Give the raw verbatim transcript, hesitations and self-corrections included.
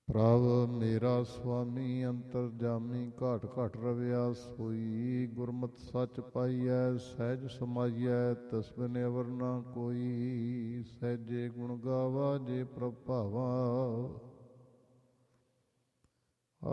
ਪ੍ਰਭ ਮੇਰਾ ਸੁਆਮੀ ਅੰਤਰਜਾਮੀ ਘਾਟ ਘਾਟ ਰਵਿਆ ਸੋਈ। ਗੁਰਮਤਿ ਸੱਚ ਪਾਈਐ ਸਹਿਜ ਸਮਾਈਐ ਤਿਸ ਬਿਨ ਅਵਰ ਨਾ ਕੋਈ। ਸਹਿਜੇ ਗੁਣ ਗਾਵਾ ਜੇ ਪ੍ਰਭ ਭਾਵਾ